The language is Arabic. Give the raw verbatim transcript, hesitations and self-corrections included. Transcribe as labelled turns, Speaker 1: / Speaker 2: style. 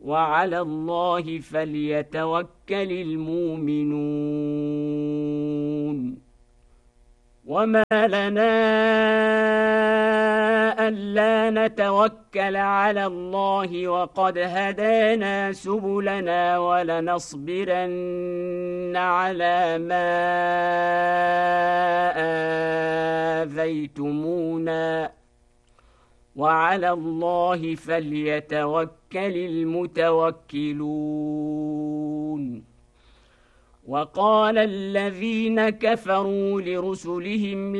Speaker 1: وعلى الله فليتوكل المؤمنون وما لنا ألا نتوكل على الله وقد هدانا سبلنا ولنصبرن على ما آذيتمونا وعلى الله فليتوكل المتوكلون وقال الذين كفروا لرسلهم